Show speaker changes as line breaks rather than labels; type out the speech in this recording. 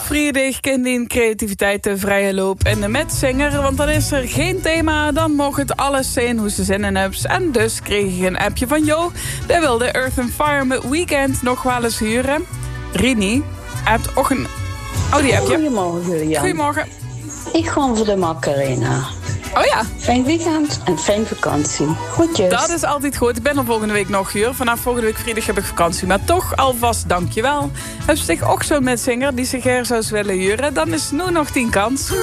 vrijdag kan die creativiteit de vrije loop en de metzinger. Want dan is er geen thema, dan mag het alles zijn hoe ze zin in hebt. En dus kreeg ik een appje van jou. Die wilde Earth and Fire met Weekend nog wel eens huren. Rini, hebt ook een... Oh, die appje.
Goedemorgen, Jan.
Goedemorgen.
Ik ga voor de Macarena.
Oh ja.
Fijn weekend en fijn vakantie. Groetjes.
Dat is altijd goed. Ik ben er volgende week nog hier. Vanaf volgende week vrijdag heb ik vakantie. Maar toch alvast dankjewel. Heb zich ook zo'n metzinger die zich ergens willen huren? Dan is nu nog 10 kans.